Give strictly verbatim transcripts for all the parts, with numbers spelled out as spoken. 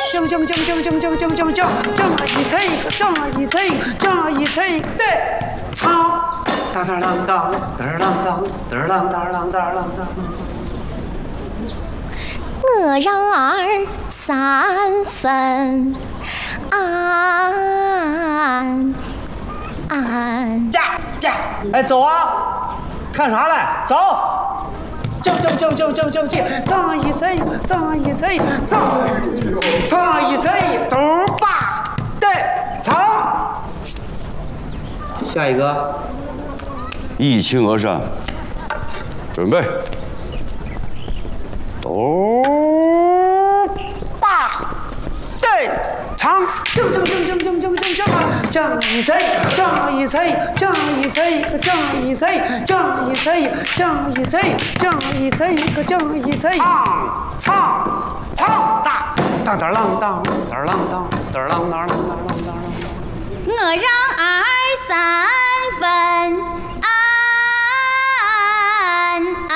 将将将将将将将将将将一层一个，将一层一个，将一层一个，对，唱，当当当当，当当当，当当当当当当。 我让二三分，安安。 驾驾，哎，走啊！看啥嘞？走！将将将将将将将，唱一层，唱一层，唱唱一层，嘟吧，对，唱。下一个， 一清而善，准备，嘟吧，对，唱，将将将将将将将将，将一层，将一层，将一层，将一层，将一层，将一层，将一层，个将一层，唱唱唱哒，当当啷当，当啷当，当啷当啷当啷当。 我让二三分，安安。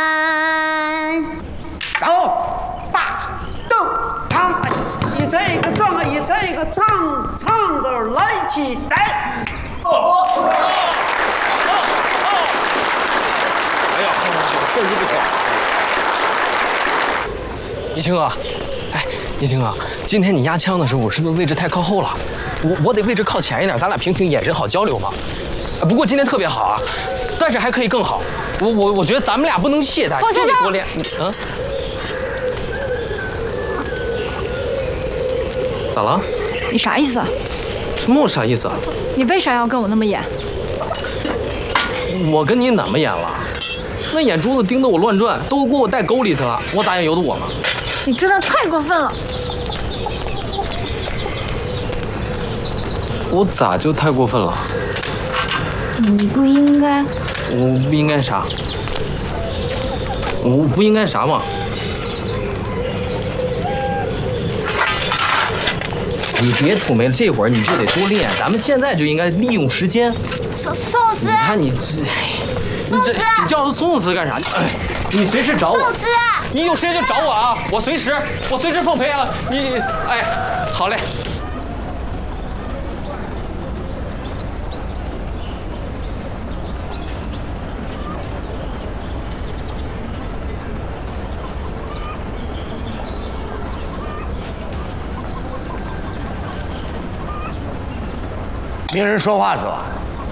走，吧，动，唱一层一个，唱一层一个，唱唱的来起来。哦哦哦！ 哎呀，确实不错。一清啊，哎，一清啊，今天你压枪的时候，我是不是位置太靠后了？我我得位置靠前一点，咱俩平平眼神好交流嘛。不过今天特别好啊，但是还可以更好。我我我觉得咱们俩不能懈怠，就得多练。嗯。咋了？ 你啥意思？ 什么我啥意思啊？ 你为啥要跟我那么演？ 我跟你哪么演了？那眼珠子盯得我乱转，都给我带沟里去了，我咋也由得我吗？ 你真的太过分了！ 我咋就太过分了？ 你不应该。 我不应该啥？我不应该啥嘛？你别出门，这会儿你就得多练。咱们现在就应该利用时间。 宋宋思， 你看你这，你这你叫我宋思干啥？哎，你随时找我。 宋思， 你有时间就找我啊！我随时，我随时奉陪啊！你，哎，好嘞。 没人说话是吧？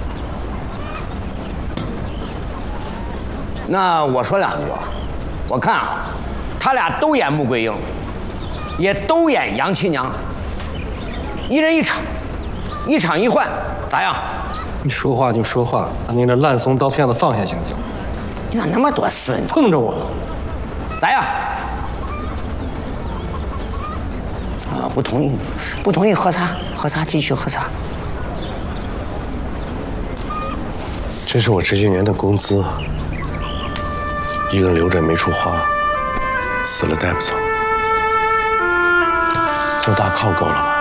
那我说两句吧。我看啊，他俩都演穆桂英，也都演杨七娘，一人一场，一场一换，咋样？ 你说话就说话，把你那烂怂刀片子放下行不行？ 你咋那么多事？你碰着我了， 咋样？啊，不同意，不同意，喝茶，喝茶，继续喝茶。 这是我这些年的工资，一个人留着没处花，死了带不走，这大靠够了吧？